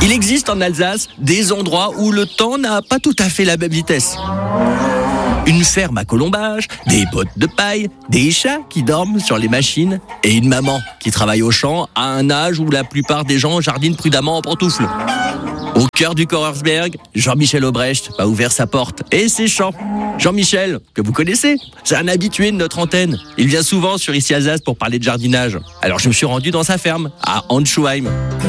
Il existe en Alsace des endroits où le temps n'a pas tout à fait la même vitesse. Une ferme à colombage, des bottes de paille, des chats qui dorment sur les machines et une maman qui travaille au champ à un âge où la plupart des gens jardinent prudemment en pantoufles. Au cœur du Korersberg, Jean-Michel Aubrecht a ouvert sa porte et ses champs. Jean-Michel, que vous connaissez, c'est un habitué de notre antenne. Il vient souvent sur Ici Alsace pour parler de jardinage. Alors je me suis rendu dans sa ferme, à Anschuheim.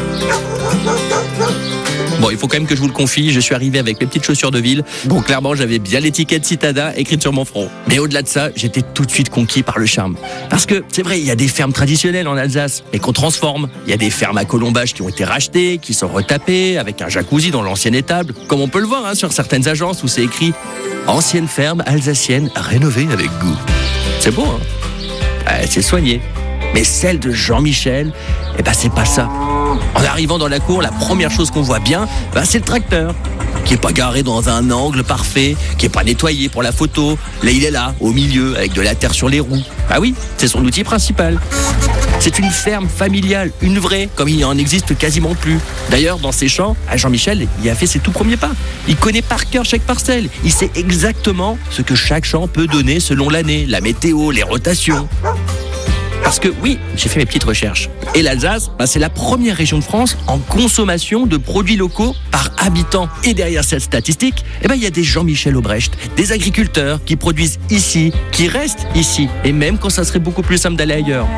Bon, il faut quand même que je vous le confie, je suis arrivé avec mes petites chaussures de ville. Bon, clairement, j'avais bien l'étiquette citadin écrite sur mon front. Mais au-delà de ça, j'étais tout de suite conquis par le charme. Parce que, c'est vrai, il y a des fermes traditionnelles en Alsace, mais qu'on transforme. Il y a des fermes à colombage qui ont été rachetées, qui sont retapées, avec un jacuzzi dans l'ancienne étable. Comme on peut le voir sur certaines agences où c'est écrit « Ancienne ferme alsacienne rénovée avec goût ». C'est beau, c'est soigné. Mais celle de Jean-Michel, c'est pas ça. En arrivant dans la cour, la première chose qu'on voit bien, c'est le tracteur. Qui est pas garé dans un angle parfait, qui est pas nettoyé pour la photo. Là, il est là, au milieu, avec de la terre sur les roues. Ah oui, c'est son outil principal. C'est une ferme familiale, une vraie, comme il en existe quasiment plus. D'ailleurs, dans ses champs, Jean-Michel, il a fait ses tout premiers pas. Il connaît par cœur chaque parcelle. Il sait exactement ce que chaque champ peut donner selon l'année, la météo, les rotations. Parce que oui, j'ai fait mes petites recherches. Et l'Alsace, c'est la première région de France en consommation de produits locaux par habitant. Et derrière cette statistique, il y a des Jean-Michel Aubrecht, des agriculteurs qui produisent ici, qui restent ici, et même quand ça serait beaucoup plus simple d'aller ailleurs.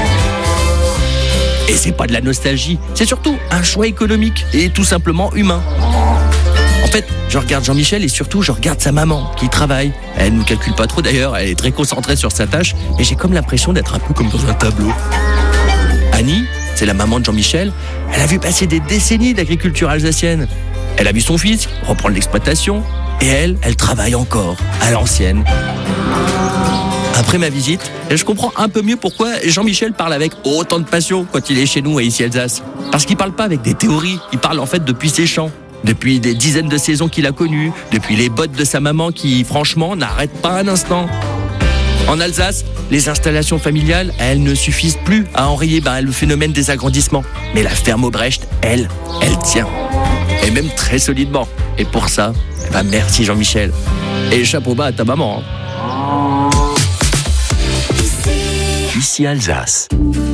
Et c'est pas de la nostalgie, c'est surtout un choix économique et tout simplement humain. En fait, je regarde Jean-Michel et surtout, je regarde sa maman qui travaille. Elle ne nous calcule pas trop d'ailleurs, elle est très concentrée sur sa tâche, mais j'ai comme l'impression d'être un peu comme dans un tableau. Annie, c'est la maman de Jean-Michel, elle a vu passer des décennies d'agriculture alsacienne. Elle a vu son fils reprendre l'exploitation et elle travaille encore, à l'ancienne. Après ma visite, je comprends un peu mieux pourquoi Jean-Michel parle avec autant de passion quand il est chez nous à Ici Alsace. Parce qu'il parle pas avec des théories, il parle en fait depuis ses champs. Depuis des dizaines de saisons qu'il a connues, depuis les bottes de sa maman qui, franchement, n'arrêtent pas un instant. En Alsace, les installations familiales, elles ne suffisent plus à enrayer le phénomène des agrandissements. Mais la ferme Aubrecht, elle tient. Et même très solidement. Et pour ça, merci Jean-Michel. Et chapeau bas à ta maman. Ici Alsace.